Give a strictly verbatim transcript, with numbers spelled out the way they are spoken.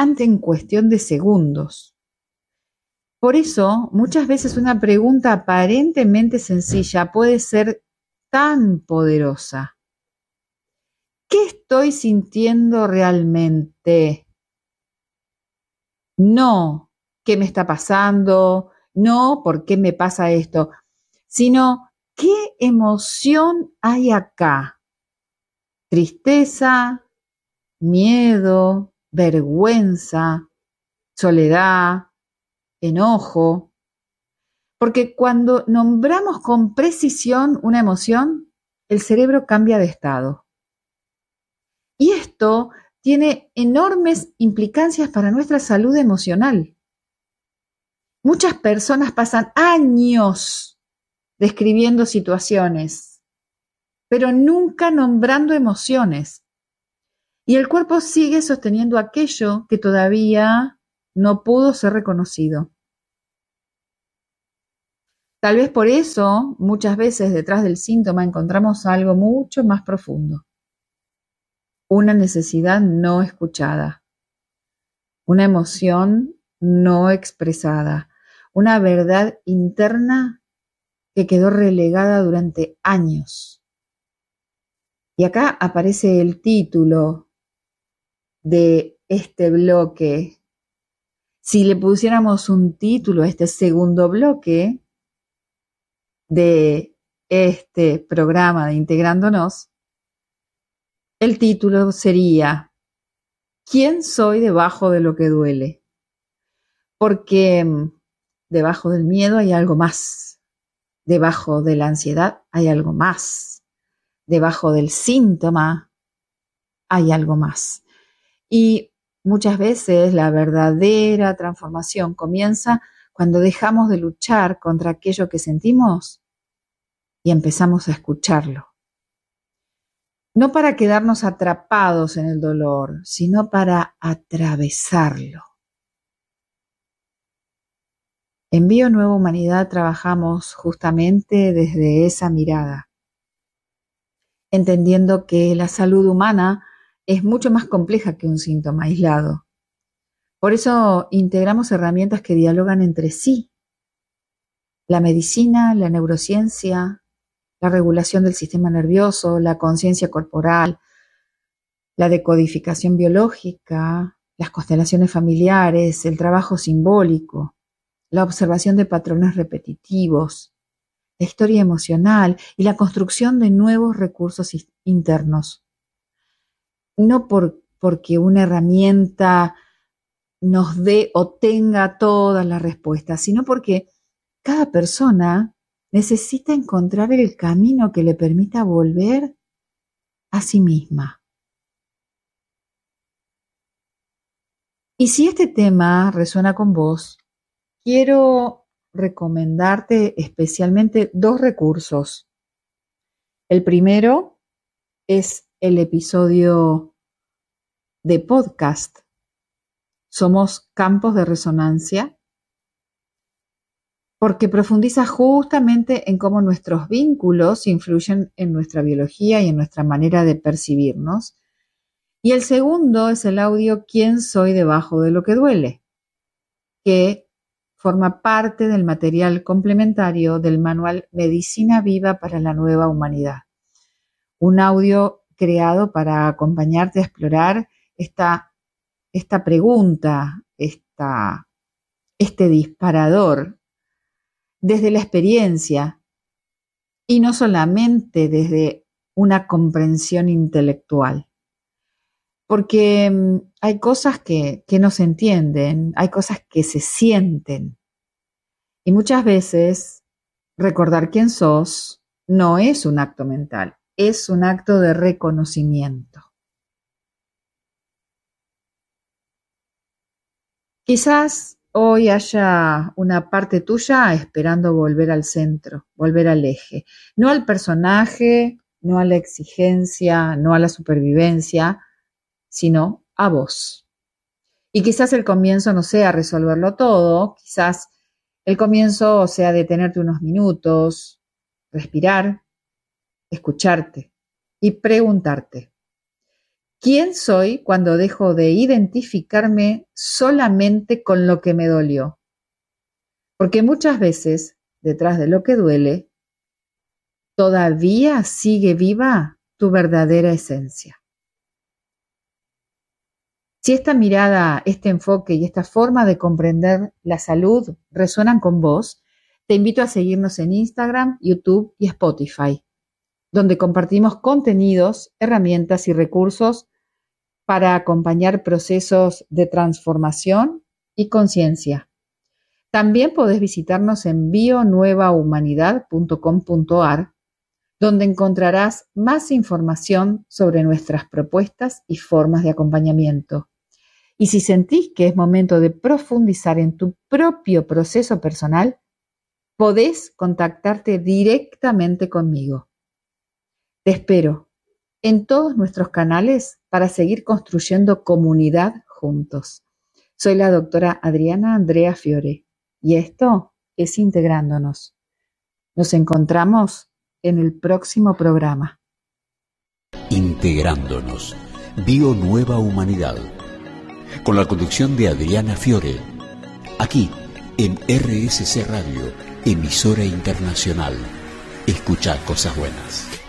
ante en cuestión de segundos. Por eso, muchas veces una pregunta aparentemente sencilla puede ser tan poderosa. ¿Qué estoy sintiendo realmente? No, ¿qué me está pasando? No, ¿por qué me pasa esto? Sino, ¿qué emoción hay acá? Tristeza, miedo, vergüenza, soledad, enojo. Porque cuando nombramos con precisión una emoción, el cerebro cambia de estado. Y esto tiene enormes implicancias para nuestra salud emocional. Muchas personas pasan años describiendo situaciones, pero nunca nombrando emociones. Y el cuerpo sigue sosteniendo aquello que todavía no pudo ser reconocido. Tal vez por eso, muchas veces detrás del síntoma encontramos algo mucho más profundo. Una necesidad no escuchada, una emoción no expresada, una verdad interna que quedó relegada durante años. Y acá aparece el título de este bloque. Si le pusiéramos un título a este segundo bloque de este programa de Integrándonos, el título sería ¿Quién soy debajo de lo que duele? Porque debajo del miedo hay algo más. Debajo de la ansiedad hay algo más. Debajo del síntoma hay algo más. Y muchas veces la verdadera transformación comienza cuando dejamos de luchar contra aquello que sentimos y empezamos a escucharlo. No para quedarnos atrapados en el dolor, sino para atravesarlo. En Bio Nueva Humanidad trabajamos justamente desde esa mirada, entendiendo que la salud humana es mucho más compleja que un síntoma aislado. Por eso integramos herramientas que dialogan entre sí. La medicina, la neurociencia, la regulación del sistema nervioso, la conciencia corporal, la decodificación biológica, las constelaciones familiares, el trabajo simbólico, la observación de patrones repetitivos, la historia emocional y la construcción de nuevos recursos internos. No por, porque una herramienta nos dé o tenga todas las respuestas, sino porque cada persona necesita encontrar el camino que le permita volver a sí misma. Y si este tema resuena con vos, quiero recomendarte especialmente dos recursos. El primero es el episodio de podcast Somos Campos de Resonancia, porque profundiza justamente en cómo nuestros vínculos influyen en nuestra biología y en nuestra manera de percibirnos. Y el segundo es el audio ¿Quién soy debajo de lo que duele?, que forma parte del material complementario del manual Medicina Viva para la Nueva Humanidad. Un audio creado para acompañarte a explorar esta, esta pregunta, esta, este disparador desde la experiencia y no solamente desde una comprensión intelectual. Porque hay cosas que, que no se entienden, hay cosas que se sienten. Y muchas veces recordar quién sos no es un acto mental, es un acto de reconocimiento. Quizás hoy haya una parte tuya esperando volver al centro, volver al eje. No al personaje, no a la exigencia, no a la supervivencia, sino a vos. Y quizás el comienzo no sea resolverlo todo, quizás el comienzo sea detenerte unos minutos, respirar, escucharte y preguntarte, ¿Quién soy cuando dejo de identificarme solamente con lo que me dolió? Porque muchas veces, detrás de lo que duele, todavía sigue viva tu verdadera esencia. Si esta mirada, este enfoque y esta forma de comprender la salud resuenan con vos, te invito a seguirnos en Instagram, YouTube y Spotify, donde compartimos contenidos, herramientas y recursos para acompañar procesos de transformación y conciencia. También podés visitarnos en bio nueva humanidad punto com punto a r, donde encontrarás más información sobre nuestras propuestas y formas de acompañamiento. Y si sentís que es momento de profundizar en tu propio proceso personal, podés contactarte directamente conmigo. Te espero en todos nuestros canales para seguir construyendo comunidad juntos. Soy la doctora Adriana Andrea Fiore y esto es Integrándonos. Nos encontramos en el próximo programa. Integrándonos. Bio Nueva Humanidad. Con la conducción de Adriana Fiore. Aquí en R S C Radio, emisora internacional. Escucha cosas buenas.